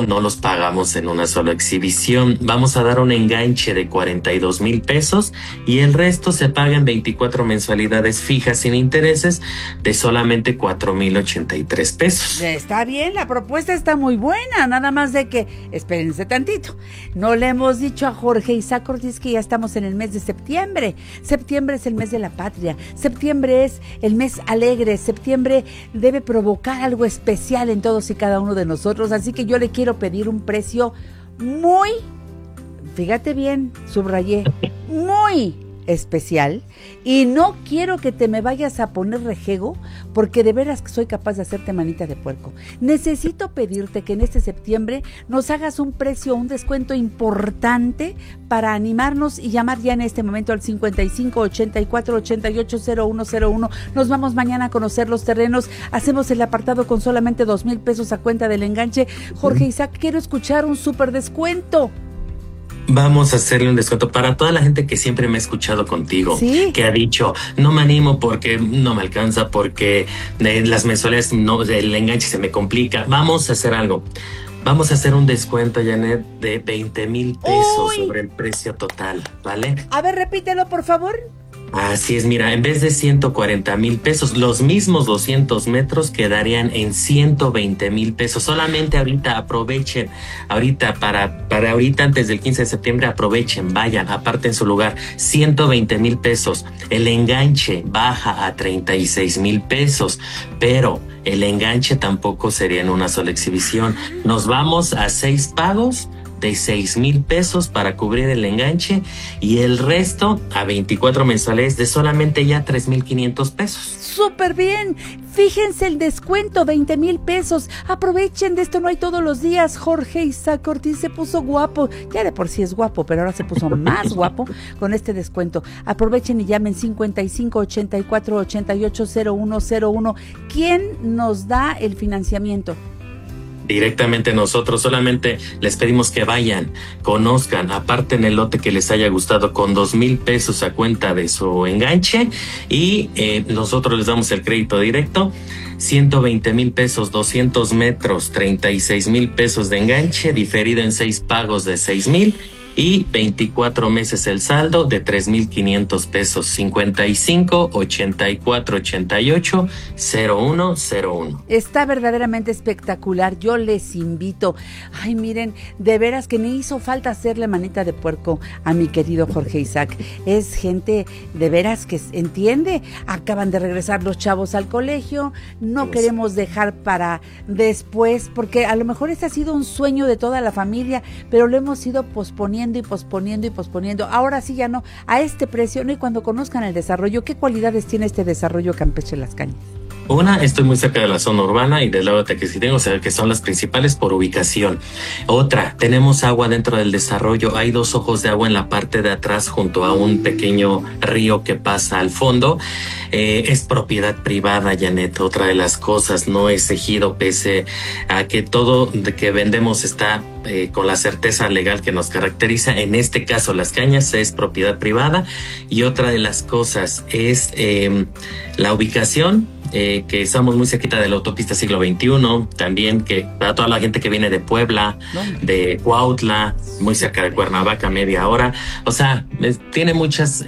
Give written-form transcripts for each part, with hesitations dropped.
no los pagamos en una sola exhibición. Vamos a dar un enganche de 42,000 pesos y el resto se paga en 24 mensualidades fijas sin intereses de solamente 4,083 pesos. Está bien, la propuesta está muy buena, nada más de que, espérense tantito, no le hemos dicho a Jorge Isaac Ortiz que ya estamos en el mes de septiembre. Septiembre es el mes de la patria, septiembre es el mes alegre, septiembre debe provocar algo especial en todos y cada uno de nosotros, así que yo le quiero pedir un precio muy, fíjate bien, subrayé, muy especial, y no quiero que te me vayas a poner rejego, porque de veras que soy capaz de hacerte manita de puerco. Necesito pedirte que en este septiembre nos hagas un precio, un descuento importante para animarnos y llamar ya en este momento al 55 84 88 0101. Nos vamos mañana a conocer los terrenos, hacemos el apartado con solamente 2,000 pesos a cuenta del enganche. Jorge Isaac, quiero escuchar un súper descuento. Vamos a hacerle un descuento para toda la gente que siempre me ha escuchado contigo, ¿sí? Que ha dicho, no me animo porque no me alcanza, porque las mensualidades, no, el enganche se me complica. Vamos a hacer algo. Vamos a hacer un descuento, Janet, de 20,000 pesos sobre el precio total, ¿vale? A ver, repítelo, por favor. Así es, mira, en vez de 140,000 pesos, los mismos 200 metros quedarían en 120,000 pesos. Solamente ahorita aprovechen, ahorita para ahorita antes del 15 de septiembre aprovechen, vayan, aparten su lugar, 120,000 pesos. El enganche baja a 36,000 pesos, pero el enganche tampoco sería en una sola exhibición. Nos vamos a 6 pagos de 6,000 pesos para cubrir el enganche y el resto a 24 mensuales de solamente ya 3,500 pesos. ¡Súper bien! Fíjense el descuento, 20,000 pesos. Aprovechen de esto, no hay todos los días. Jorge Isaac Ortiz se puso guapo. Ya de por sí es guapo, pero ahora se puso más guapo con este descuento. Aprovechen y llamen 55 84 88 0101. ¿Quién nos da el financiamiento? Directamente nosotros, solamente les pedimos que vayan, conozcan, aparten el lote que les haya gustado con 2,000 pesos a cuenta de su enganche y nosotros les damos el crédito directo, 120,000 pesos, 200 metros, 36,000 pesos de enganche, diferido en 6 pagos de 6,000 y 24 meses el saldo de 3,500 pesos, 55 84 88 0101. Está verdaderamente espectacular, yo les invito. Ay, miren, de veras que me hizo falta hacerle manita de puerco a mi querido Jorge Isaac. Es gente de veras que entiende. Acaban de regresar los chavos al colegio, no queremos dejar para después, porque a lo mejor ese ha sido un sueño de toda la familia, pero lo hemos ido posponiendo y posponiendo. Ahora sí ya no, a este precio, ¿no? Y cuando conozcan el desarrollo, ¿qué cualidades tiene este desarrollo campestre Las Cañas? Una, estoy muy cerca de la zona urbana y del lado de Tequesquitengo, o sea, que son las principales por ubicación. Otra, tenemos agua dentro del desarrollo. Hay 2 ojos de agua en la parte de atrás junto a un pequeño río que pasa al fondo. Es propiedad privada, Janet. Otra de las cosas, no es ejido, pese a que todo de que vendemos está con la certeza legal que nos caracteriza. En este caso, Las Cañas es propiedad privada. Y otra de las cosas es la ubicación. Que estamos muy cerquita de la autopista siglo XXI, también que para toda la gente que viene de Puebla, de Cuautla, muy cerca de Cuernavaca, media hora, o sea, tiene muchas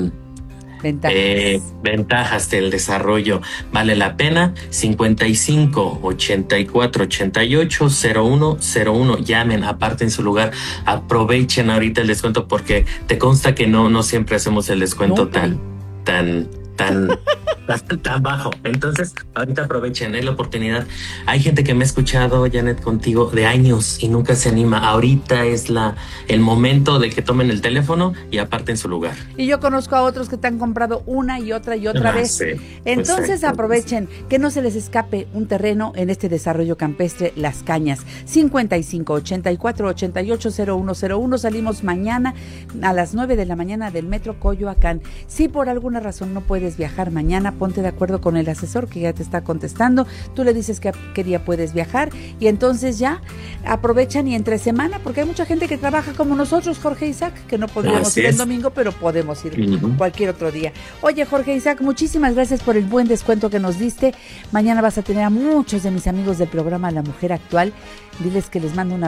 ventajas del desarrollo. Vale la pena. 55 84 88 0101. Llamen, aparten su lugar, aprovechen ahorita el descuento, porque te consta que no siempre hacemos el descuento tan bajo. Entonces, ahorita aprovechen, la oportunidad. Hay gente que me ha escuchado, Janet, contigo de años y nunca se anima. Ahorita es el momento de que tomen el teléfono y aparten su lugar. Y yo conozco a otros que te han comprado una y otra vez. Sí. Entonces, aprovechen, que no se les escape un terreno en este desarrollo campestre Las Cañas. 55 84 88 0101. Salimos mañana a las 9 de la mañana del Metro Coyoacán. Si por alguna razón no puedes viajar mañana, ponte de acuerdo con el asesor que ya te está contestando. Tú le dices que qué día puedes viajar y entonces ya aprovechan y entre semana, porque hay mucha gente que trabaja como nosotros, Jorge Isaac, que no podríamos ir el domingo, pero podemos ir cualquier otro día. Oye, Jorge Isaac, muchísimas gracias por el buen descuento que nos diste. Mañana vas a tener a muchos de mis amigos del programa La Mujer Actual. Diles que les mando una